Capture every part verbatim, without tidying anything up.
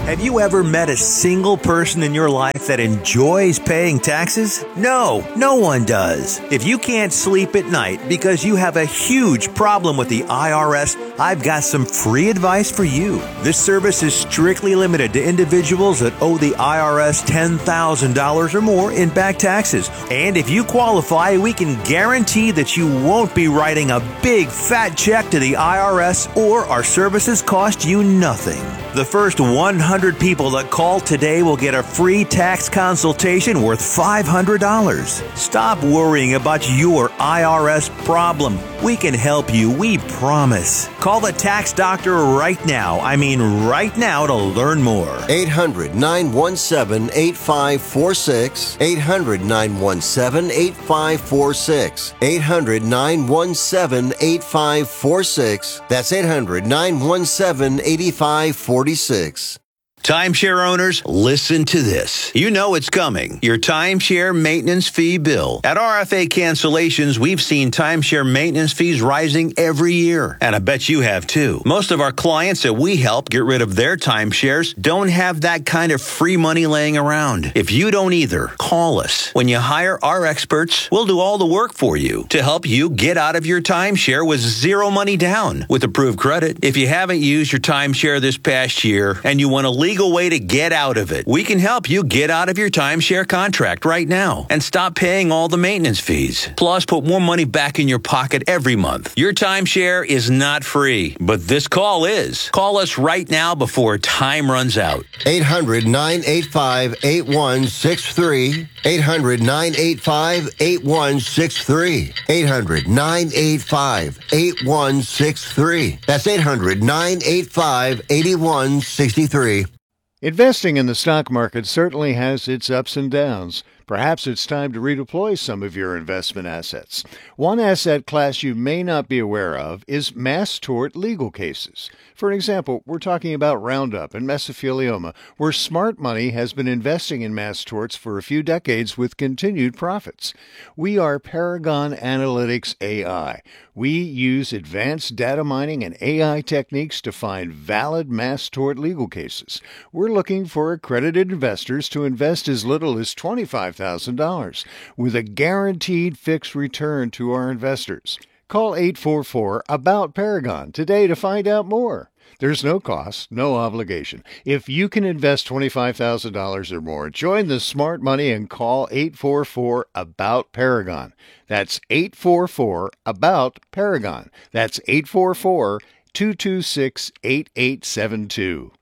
Have you ever met a single person in your life that enjoys paying taxes? No, no one does. If you can't sleep at night because you have a huge problem with the I R S, I've got some free advice for you. This service is strictly limited to individuals that owe the I R S ten thousand dollars or more in back taxes. And if you qualify, we can guarantee that you won't be writing a big fat check to the I R S, or our services cost you nothing. The first one hundred people that call today will get a free tax consultation worth five hundred dollars. Stop worrying about your I R S problem. We can help you, we promise. Call the tax doctor right now. I mean right now to learn more. eight hundred, nine one seven, eight five four six. eight hundred, nine one seven, eight five four six. eight hundred, nine one seven, eight five four six. That's eight hundred, nine one seven, eight five four six. Timeshare owners, listen to this. You know it's coming. Your timeshare maintenance fee bill. At R F A Cancellations, we've seen timeshare maintenance fees rising every year. And I bet you have too. Most of our clients that we help get rid of their timeshares don't have that kind of free money laying around. If you don't either, call us. When you hire our experts, we'll do all the work for you to help you get out of your timeshare with zero money down with approved credit. If you haven't used your timeshare this past year and you want to leave legal way to get out of it, we can help you get out of your timeshare contract right now and stop paying all the maintenance fees. Plus, put more money back in your pocket every month. Your timeshare is not free, but this call is. Call us right now before time runs out. eight hundred, nine eight five, eight one six three. eight hundred, nine eight five, eight one six three. eight hundred, nine eight five, eight one six three. That's eight hundred, nine eight five, eight one six three. Investing in the stock market certainly has its ups and downs. Perhaps it's time to redeploy some of your investment assets. One asset class you may not be aware of is mass tort legal cases. For example, we're talking about Roundup and mesothelioma, where smart money has been investing in mass torts for a few decades with continued profits. We are Paragon Analytics A I. We use advanced data mining and A I techniques to find valid mass tort legal cases. We're looking for accredited investors to invest as little as twenty-five thousand dollars with a guaranteed fixed return to our investors. Call eight four four, ABOUT Paragon today to find out more. There's no cost, no obligation. If you can invest twenty-five thousand dollars or more, join the smart money and call eight four four, ABOUT Paragon. That's eight four four, ABOUT Paragon. That's eight four four, two two six, eight eight seven two.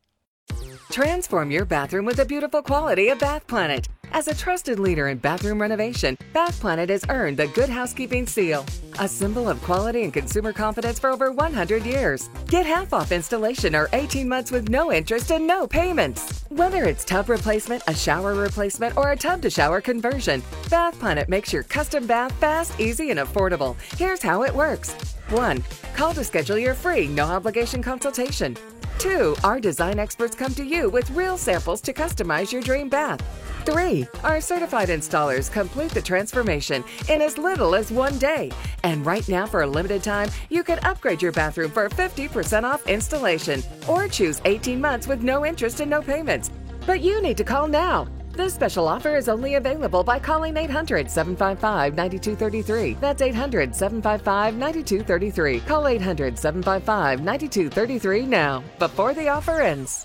Transform your bathroom with the beautiful quality of Bath Planet. As a trusted leader in bathroom renovation, Bath Planet has earned the Good Housekeeping seal, a symbol of quality and consumer confidence for over one hundred years. Get half off installation or eighteen months with no interest and no payments. Whether it's tub replacement, a shower replacement, or a tub-to-shower conversion, Bath Planet makes your custom bath fast, easy, and affordable. Here's how it works. one. Call to schedule your free, no-obligation consultation. two. Our design experts come to you with real samples to customize your dream bath. three. Our certified installers complete the transformation in as little as one day. And right now, for a limited time, you can upgrade your bathroom for fifty percent off installation or choose eighteen months with no interest and no payments. But you need to call now. This special offer is only available by calling eight hundred, seven five five, nine two three three. That's eight hundred, seven five five, nine two three three. Call eight hundred, seven five five, nine two three three now, before the offer ends.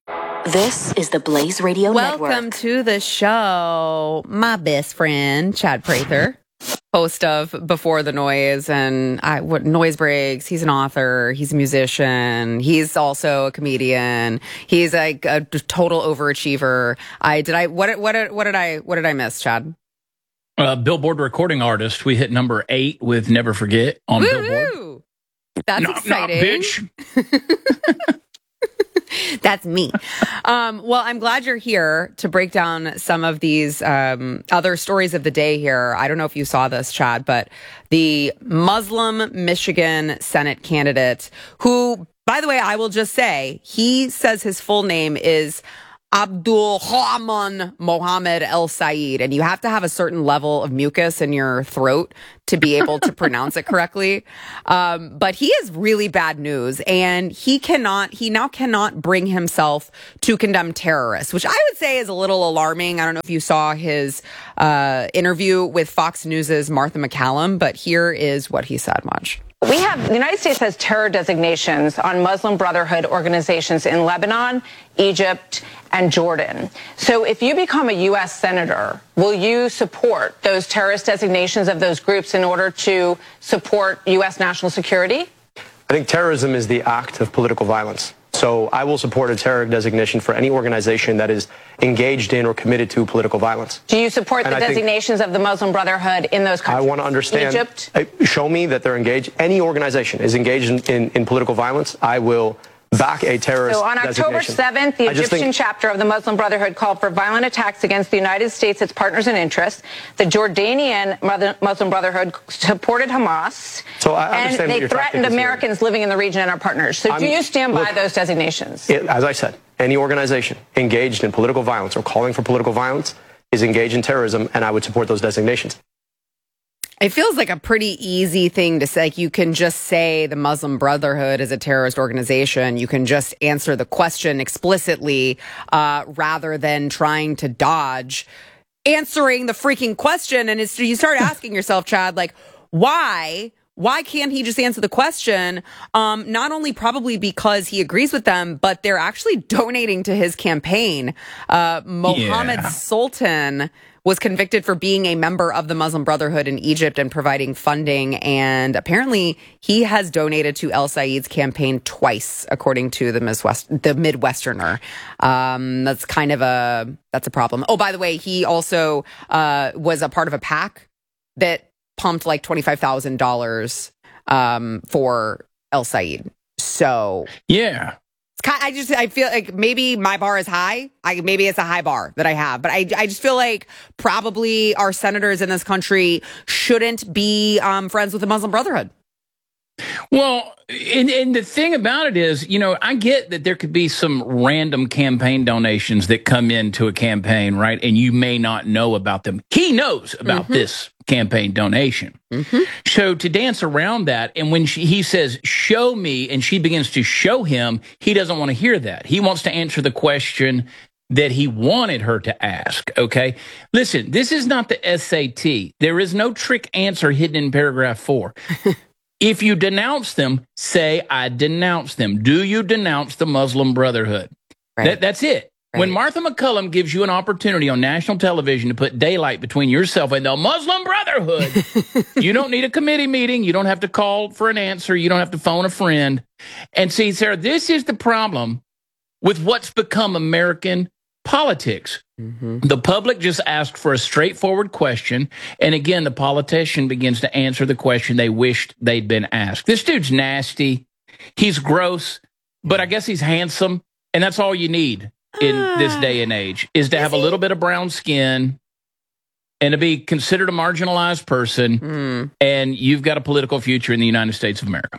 This is the Blaze Radio Welcome Network. Welcome to the show. My best friend, Chad Prather, host of Before the Noise and I, what Noise Breaks. He's an author. He's a musician. He's also a comedian. He's like a, a total overachiever. I did I what what what did I what did I miss, Chad? Uh, Billboard recording artist. We hit number eight with Never Forget on Woo-hoo! Billboard. That's knock, exciting. Knock, bitch. That's me. Um, well, I'm glad you're here to break down some of these um, other stories of the day here. I don't know if you saw this, Chad, but the Muslim Michigan Senate candidate who, by the way, I will just say, he says his full name is Abdul Rahman Mohammed El Sayed, and you have to have a certain level of mucus in your throat to be able to pronounce it correctly. Um, but he is really bad news, and he cannot, he now cannot bring himself to condemn terrorists, which I would say is a little alarming. I don't know if you saw his uh, interview with Fox News's Martha McCallum, but here is what he said. Much. We have, the United States has terror designations on Muslim Brotherhood organizations in Lebanon, Egypt, and Jordan. So if you become a U S senator, will you support those terrorist designations of those groups in order to support U S national security? I think terrorism is the act of political violence. So I will support a terror designation for any organization that is engaged in or committed to political violence. Do you support and the I designations of the Muslim Brotherhood in those countries? I want to understand. Egypt? Show me that they're engaged. Any organization is engaged in, in, in political violence. I will back a terrorist So on October seventh, the Egyptian think, chapter of the Muslim Brotherhood called for violent attacks against the United States, its partners and interests. The Jordanian Muslim Brotherhood supported Hamas. So I and understand they what your threatened tactic is Americans here. living in the region and our partners. So I'm, do you stand look, by those designations? It, as I said, any organization engaged in political violence or calling for political violence is engaged in terrorism, and I would support those designations. It feels like a pretty easy thing to say. Like, you can just say the Muslim Brotherhood is a terrorist organization. You can just answer the question explicitly uh, rather than trying to dodge answering the freaking question. And it's, you start asking yourself, Chad, like, why? Why can't he just answer the question? Um, not only probably because he agrees with them, but they're actually donating to his campaign. Uh, Mohammed Yeah. Sultan was convicted for being a member of the Muslim Brotherhood in Egypt and providing funding. And apparently he has donated to El Sayed's campaign twice, according to the, Midwest, the Midwesterner. Um, that's kind of a, that's a problem. Oh, by the way, he also uh, was a part of a PAC that pumped like twenty-five thousand dollars um, for El Sayed. So Yeah. it's kind, I just, I feel like maybe my bar is high. I maybe it's a high bar that I have, but I, I just feel like probably our senators in this country shouldn't be um, friends with the Muslim Brotherhood. Well, and, and the thing about it is, you know, I get that there could be some random campaign donations that come into a campaign, right? And you may not know about them. He knows about mm-hmm. this campaign donation. Mm-hmm. So to dance around that, and when she, he says, show me, and she begins to show him, he doesn't want to hear that. He wants to answer the question that he wanted her to ask, okay? Listen, this is not the S A T. There is no trick answer hidden in paragraph four. If you denounce them, say, I denounce them. Do you denounce the Muslim Brotherhood? Right. That, that's it. Right. When Martha McCallum gives you an opportunity on national television to put daylight between yourself and the Muslim Brotherhood, you don't need a committee meeting. You don't have to call for an answer. You don't have to phone a friend. And see, Sarah, this is the problem with what's become American politics. Mm-hmm. The public just asked for a straightforward question, and again, the politician begins to answer the question they wished they'd been asked. This dude's nasty. He's gross, but I guess he's handsome, and that's all you need in uh, this day and age, is to is have he? a little bit of brown skin and to be considered a marginalized person, mm. and you've got a political future in the United States of America.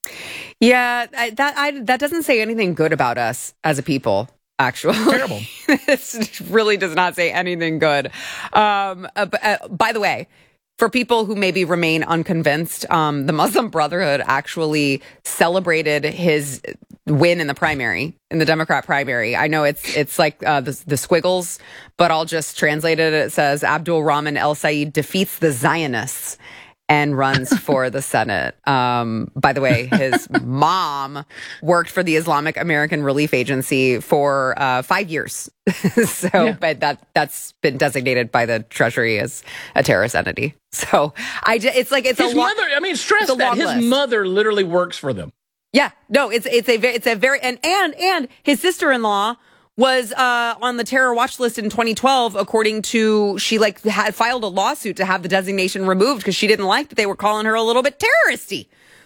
Yeah, I, that I, that doesn't say anything good about us as a people. Actually, terrible. This really does not say anything good. Um, uh, uh, by the way, for people who maybe remain unconvinced, um, the Muslim Brotherhood actually celebrated his win in the primary, in the Democrat primary. I know it's it's like uh, the, the squiggles, but I'll just translate it. It says Abdul Rahman El Sayed defeats the Zionists and runs for the Senate. Um, by the way, his mom worked for the Islamic American Relief Agency for uh, five years. so, yeah. but that that's been designated by the Treasury as a terrorist entity. So, I just, it's like it's his a lo- mother. I mean, stress that his list. mother literally works for them. Yeah, no, it's it's a it's a very and and and his sister-in-law was uh, on the terror watch list in twenty twelve, according to, she like had filed a lawsuit to have the designation removed because she didn't like that they were calling her a little bit terroristy.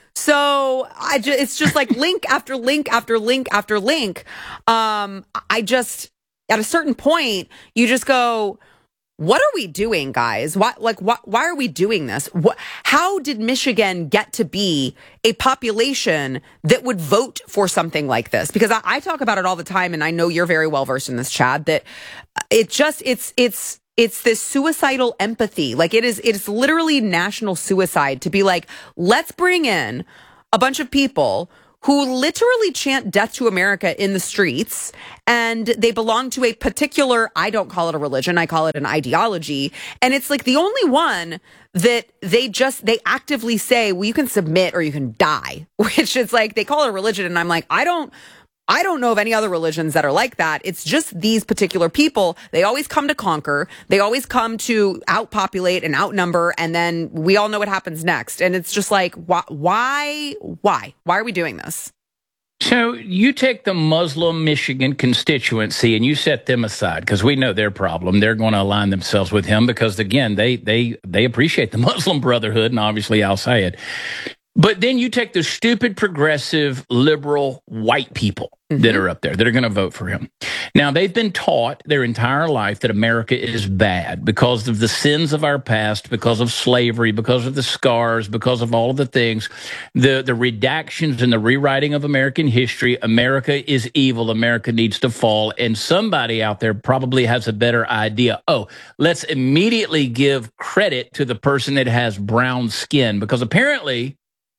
So I just, it's just like link after link after link after link. Um, I just, at a certain point, you just go, what are we doing, guys? Why, like, why, why are we doing this? What, how did Michigan get to be a population that would vote for something like this? Because I, I talk about it all the time, and I know you're very well versed in this, Chad, that it just, it's, it's, it's this suicidal empathy. Like it is, it's literally national suicide to be like, let's bring in a bunch of people who literally chant death to America in the streets, and they belong to a particular, I don't call it a religion, I call it an ideology. And it's like the only one that they just, they actively say, well, you can submit or you can die, which is like, they call it a religion. And I'm like, I don't, I don't know of any other religions that are like that. It's just these particular people. They always come to conquer. They always come to outpopulate and outnumber. And then we all know what happens next. And it's just like, why, why, why, why are we doing this? So you take the Muslim Michigan constituency and you set them aside because we know their problem. They're going to align themselves with him because, again, they they they appreciate the Muslim Brotherhood and obviously al-Sayed. But then you take the stupid, progressive, liberal white people mm-hmm. that are up there that are going to vote for him. Now, they've been taught their entire life that America is bad because of the sins of our past, because of slavery, because of the scars, because of all of the things, the, the redactions and the rewriting of American history. America is evil. America needs to fall. And somebody out there probably has a better idea. Oh, let's immediately give credit to the person that has brown skin because apparently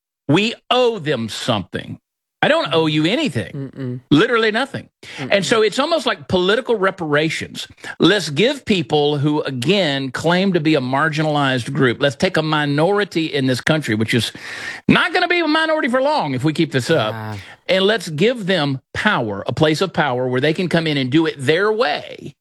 we owe them something. I don't owe you anything. Mm-mm. Literally nothing. Mm-mm. And so it's almost like political reparations. Let's give people who, again, claim to be a marginalized group. Let's take a minority in this country, which is not going to be a minority for long if we keep this up. Yeah. And let's give them power, a place of power where they can come in and do it their way.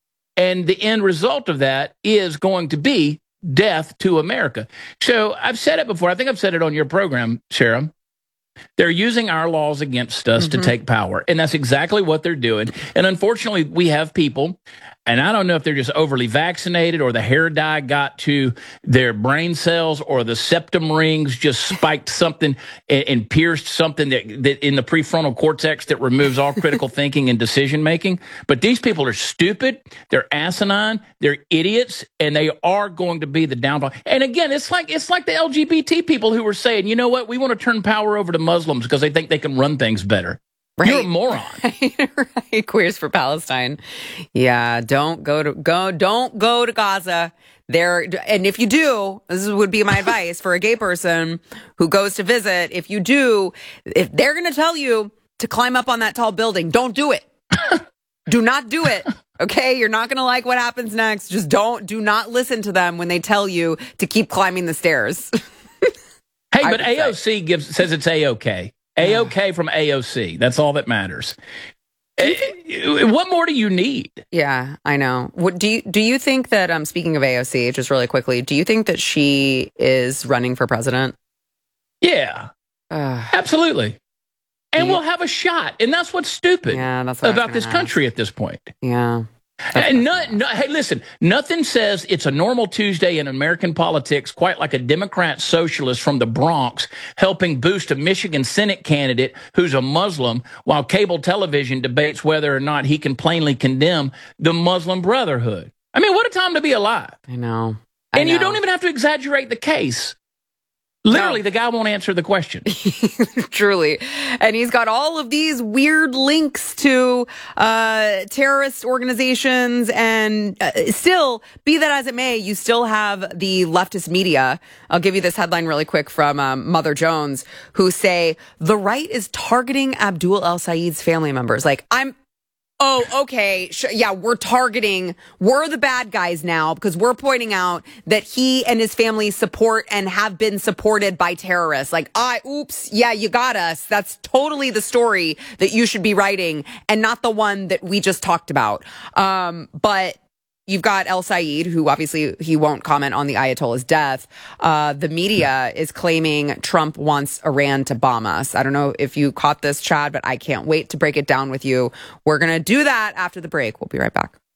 And the end result of that is going to be death to America. So I've said it before. I think I've said it on your program, Sarah. They're using our laws against us mm-hmm. to take power. And that's exactly what they're doing. And unfortunately, we have people, and I don't know if they're just overly vaccinated or the hair dye got to their brain cells or the septum rings just spiked something and, and pierced something that, that in the prefrontal cortex that removes all critical thinking and decision making. But these people are stupid. They're asinine. They're idiots. And they are going to be the downfall. And again, it's like it's like the L G B T people who were saying, you know what, we want to turn power over to Muslims because they think they can run things better. Right. You're a moron. Right. Queers for Palestine. Yeah, don't go to go. Don't go to Gaza. There, and if you do, this would be my advice for a gay person who goes to visit. If you do, if they're going to tell you to climb up on that tall building, don't do it. Do not do it. Okay, you're not going to like what happens next. Just don't. Do not listen to them when they tell you to keep climbing the stairs. Hey, but A O C gives says it's A-OK. A-OK from A O C. That's all that matters. What more do you need? Yeah, I know. What do you do you think that um speaking of A O C, just really quickly, do you think that she is running for president? Yeah. Uh, absolutely. And you, we'll have a shot. And that's what's stupid yeah, that's what about this ask. country at this point. Yeah. And no, no, hey, listen, nothing says it's a normal Tuesday in American politics quite like a Democrat socialist from the Bronx helping boost a Michigan Senate candidate who's a Muslim while cable television debates whether or not he can plainly condemn the Muslim Brotherhood. I mean, what a time to be alive. I know. I and know. You don't even have to exaggerate the case. Literally, no. The guy won't answer the question. Truly. And he's got all of these weird links to uh, terrorist organizations. And uh, still, be that as it may, you still have the leftist media. I'll give you this headline really quick from um, Mother Jones, who say, the right is targeting Abdul el-Sayed's family members. Like, I'm... Oh, okay. Yeah, we're targeting, we're the bad guys now because we're pointing out that he and his family support and have been supported by terrorists. Like, I, oops, yeah, you got us. That's totally the story that you should be writing and not the one that we just talked about. Um, but you've got el-Sayed, who obviously he won't comment on the Ayatollah's death. Uh, the media is claiming Trump wants Iran to bomb us. I don't know if you caught this, Chad, but I can't wait to break it down with you. We're going to do that after the break. We'll be right back.